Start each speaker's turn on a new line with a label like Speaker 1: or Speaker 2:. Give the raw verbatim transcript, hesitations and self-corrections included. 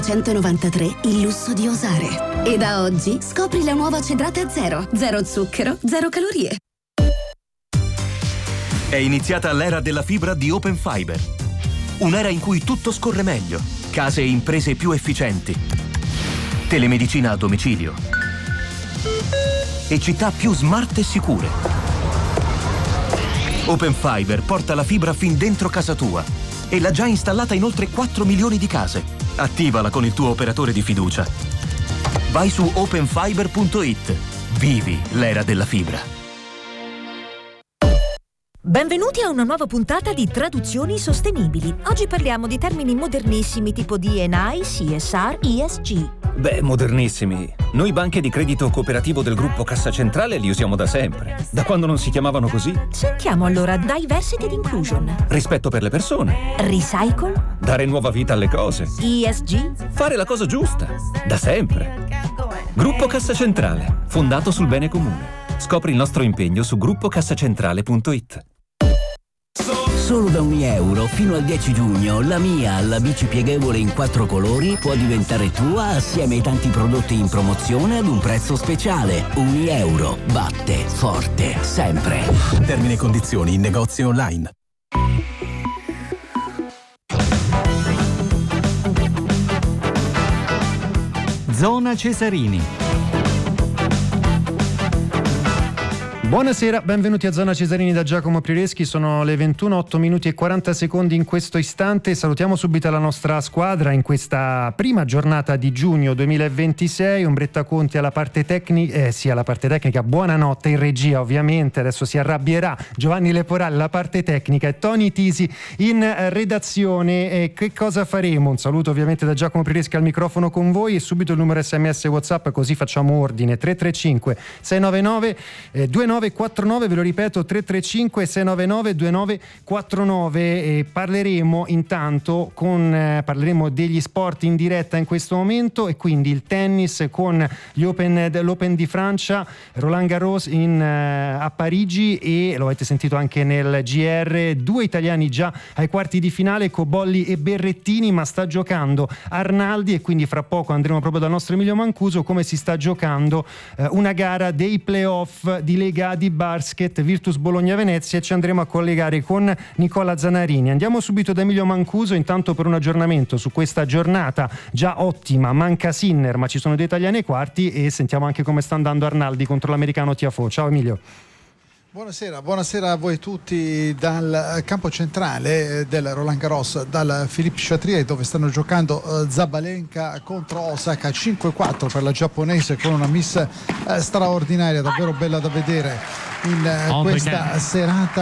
Speaker 1: centonovantatré il lusso di osare. E da oggi scopri la nuova Cedrata Zero. Zero zucchero, zero calorie.
Speaker 2: È iniziata l'era della fibra di Open Fiber. Un'era in cui tutto scorre meglio. Case e imprese più efficienti. Telemedicina a domicilio. E città più smart e sicure. Open Fiber porta la fibra fin dentro casa tua e l'ha già installata in oltre quattro milioni di case. Attivala con il tuo operatore di fiducia. Vai su open fiber punto it. Vivi l'era della fibra.
Speaker 3: Benvenuti a una nuova puntata di Traduzioni Sostenibili. Oggi parliamo di termini modernissimi tipo D and I, C S R, E S G.
Speaker 4: Beh, modernissimi. Noi banche di credito cooperativo del gruppo Cassa Centrale li usiamo da sempre. Da quando non si chiamavano così?
Speaker 3: Sentiamo allora Diversity and Inclusion.
Speaker 4: Rispetto per le persone.
Speaker 3: Recycle.
Speaker 4: Dare nuova vita alle cose.
Speaker 3: E S G.
Speaker 4: Fare la cosa giusta. Da sempre. Gruppo Cassa Centrale, fondato sul bene comune. Scopri il nostro impegno su gruppo cassacentrale punto it.
Speaker 5: Solo da un euro fino al dieci giugno la Mia, la bici pieghevole in quattro colori, può diventare tua assieme ai tanti prodotti in promozione ad un prezzo speciale. Un euro batte forte sempre.
Speaker 6: Termini e condizioni in negozi online.
Speaker 7: Zona Cesarini. Buonasera, benvenuti a Zona Cesarini da Giacomo Prireschi. Sono le ventuno, otto minuti e quaranta secondi in questo istante. Salutiamo subito la nostra squadra in questa prima giornata di giugno duemilaventisei. Ombretta Conti alla parte tecnica, eh sì, alla parte tecnica. Buonanotte in regia, ovviamente. Adesso si arrabbierà Giovanni Leporale alla parte tecnica e Tony Tisi in redazione. E che cosa faremo? Un saluto ovviamente da Giacomo Prireschi al microfono con voi e subito il numero sms WhatsApp, così facciamo ordine. tre tre cinque sei nove nove due nove quattro nove, ve lo ripeto, tre tre cinque sei nove nove due nove quattro nove. E parleremo intanto con eh, parleremo degli sport in diretta in questo momento, e quindi il tennis con gli Open, l'Open di Francia, Roland Garros in, eh, a Parigi, e lo avete sentito anche nel G R, due italiani già ai quarti di finale, Cobolli e Berrettini, ma sta giocando Arnaldi, e quindi fra poco andremo proprio dal nostro Emilio Mancuso come si sta giocando eh, una gara dei playoff di Lega di basket Virtus Bologna-Venezia, e ci andremo a collegare con Nicola Zanarini. Andiamo subito da Emilio Mancuso intanto per un aggiornamento su questa giornata già ottima. Manca Sinner, ma ci sono dei italiani ai quarti, e sentiamo anche come sta andando Arnaldi contro l'americano Tiafoe. Ciao Emilio.
Speaker 8: Buonasera, buonasera a voi tutti dal campo centrale del Roland Garros, dal Philippe Chatrier, dove stanno giocando Zabalenka contro Osaka. Cinque quattro per la giapponese, con una miss straordinaria, davvero bella da vedere in questa serata